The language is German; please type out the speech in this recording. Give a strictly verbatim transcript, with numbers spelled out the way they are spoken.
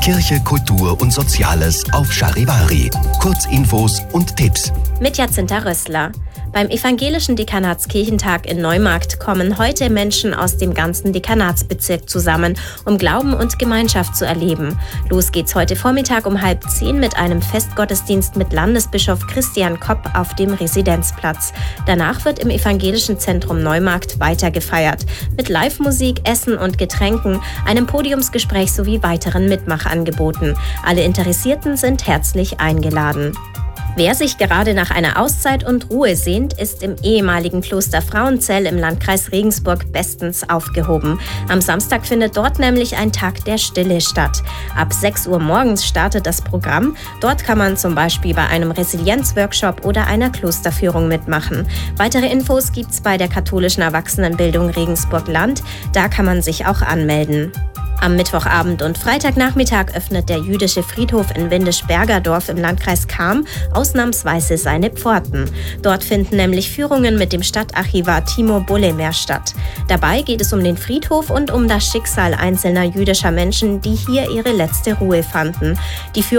Kirche, Kultur und Soziales auf Charivari. Kurzinfos und Tipps. Mit Jacinta Rössler. Beim Evangelischen Dekanatskirchentag in Neumarkt kommen heute Menschen aus dem ganzen Dekanatsbezirk zusammen, um Glauben und Gemeinschaft zu erleben. Los geht's heute Vormittag um halb zehn mit einem Festgottesdienst mit Landesbischof Christian Kopp auf dem Residenzplatz. Danach wird im Evangelischen Zentrum Neumarkt weiter gefeiert. Mit Live-Musik, Essen und Getränken, einem Podiumsgespräch sowie weiteren Mitmachangeboten. Alle Interessierten sind herzlich eingeladen. Wer sich gerade nach einer Auszeit und Ruhe sehnt, ist im ehemaligen Kloster Frauenzell im Landkreis Regensburg bestens aufgehoben. Am Samstag findet dort nämlich ein Tag der Stille statt. Ab sechs Uhr morgens startet das Programm. Dort kann man zum Beispiel bei einem Resilienzworkshop oder einer Klosterführung mitmachen. Weitere Infos gibt's bei der katholischen Erwachsenenbildung Regensburg-Land. Da kann man sich auch anmelden. Am Mittwochabend und Freitagnachmittag öffnet der jüdische Friedhof in Windisch-Bergerdorf im Landkreis Cham ausnahmsweise seine Pforten. Dort finden nämlich Führungen mit dem Stadtarchivar Timo Bullemer statt. Dabei geht es um den Friedhof und um das Schicksal einzelner jüdischer Menschen, die hier ihre letzte Ruhe fanden. Die